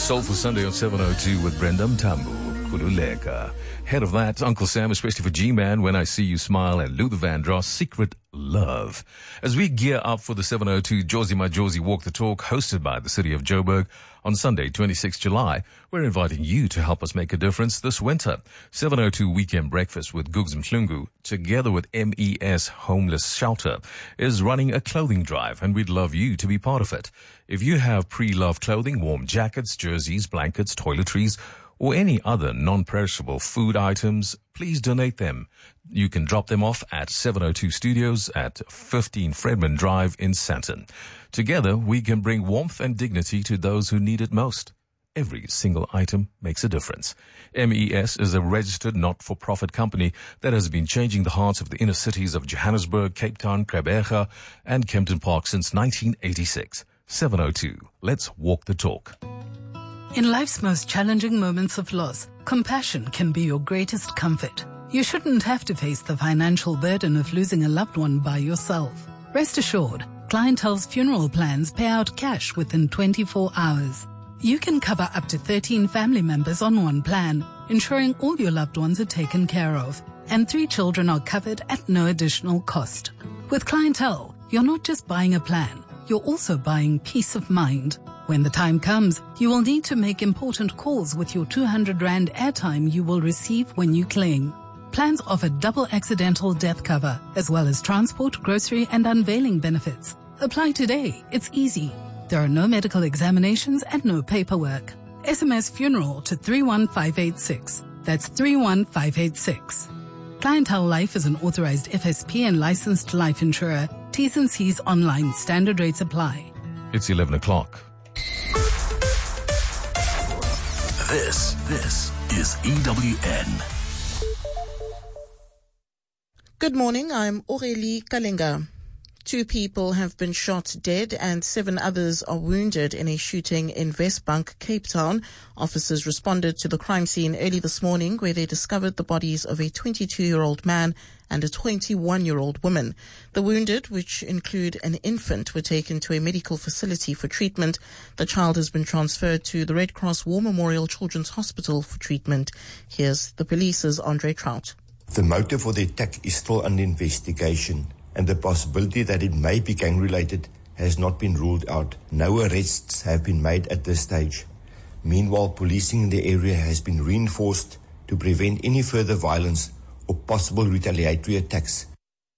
Soulful Sunday on 702 with Brenda Mtambu, Kululeka. Head of that, Uncle Sam, especially for G-Man, When I See You Smile, and Luther Vandross, Secret Love. As we gear up for the 702 Josie My Josie Walk the Talk, hosted by the City of Joburg on Sunday, 26 July, we're inviting you to help us make a difference this winter. 702 Weekend Breakfast with Gugs Mhlungu, together with MES Homeless Shelter, is running a clothing drive, and we'd love you to be part of it. If you have pre-loved clothing, warm jackets, jerseys, blankets, toiletries, or any other non-perishable food items, please donate them. You can drop them off at 702 Studios at 15 Fredman Drive in Sandton. Together, we can bring warmth and dignity to those who need it most. Every single item makes a difference. MES is a registered not-for-profit company that has been changing the hearts of the inner cities of Johannesburg, Cape Town, Gqeberha, and Kempton Park since 1986. 702. Let's walk the talk. In life's most challenging moments of loss, compassion can be your greatest comfort. You shouldn't have to face the financial burden of losing a loved one by yourself. Rest assured, Clientele's funeral plans pay out cash within 24 hours. You can cover up to 13 family members on one plan, ensuring all your loved ones are taken care of, and 3 children are covered at no additional cost. With Clientele, you're not just buying a plan, you're also buying peace of mind. When the time comes, you will need to make important calls with your 200 Rand airtime you will receive when you claim. Plans offer double accidental death cover, as well as transport, grocery, and unveiling benefits. Apply today. It's easy. There are no medical examinations and no paperwork. SMS funeral to 31586. That's 31586. Clientele Life is an authorized FSP and licensed life insurer. T's and C's online. Standard rates apply. It's 11 o'clock. This is EWN. Good morning, I'm Aurélie Kalenga. 2 people have been shot dead and 7 others are wounded in a shooting in Westbank, Cape Town. Officers responded to the crime scene early this morning where they discovered the bodies of a 22-year-old man and a 21-year-old woman. The wounded, which include an infant, were taken to a medical facility for treatment. The child has been transferred to the Red Cross War Memorial Children's Hospital for treatment. Here's the police's Andre Trout. The motive for the attack is still under investigation, and the possibility that it may be gang-related has not been ruled out. No arrests have been made at this stage. Meanwhile, policing in the area has been reinforced to prevent any further violence or possible retaliatory attacks.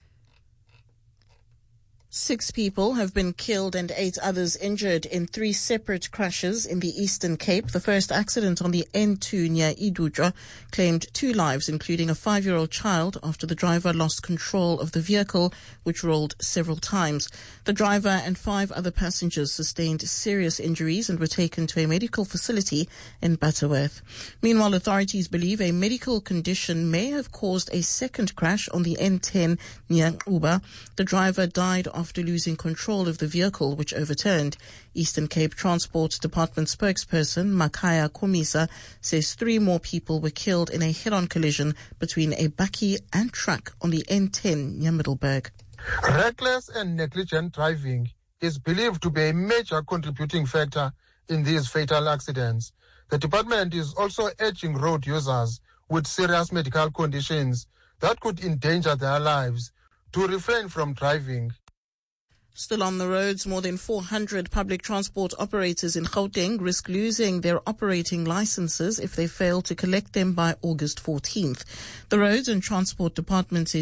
6 people have been killed and 8 others injured in 3 separate crashes in the Eastern Cape. The first accident on the N2 near Idudra claimed 2 lives, including a 5-year-old child, after the driver lost control of the vehicle, which rolled several times. The driver and 5 other passengers sustained serious injuries and were taken to a medical facility in Butterworth. Meanwhile, authorities believe a medical condition may have caused a second crash on the N10 near Uba. The driver died after losing control of the vehicle, which overturned. Eastern Cape Transport Department spokesperson Makaya Komisa says 3 more people were killed in a head-on collision between a bakkie and truck on the N10 near Middelburg. Reckless and negligent driving is believed to be a major contributing factor in these fatal accidents. The department is also urging road users with serious medical conditions that could endanger their lives to refrain from driving. Still on the roads, more than 400 public transport operators in Gauteng risk losing their operating licenses if they fail to collect them by August 14th. The Roads and Transport Department says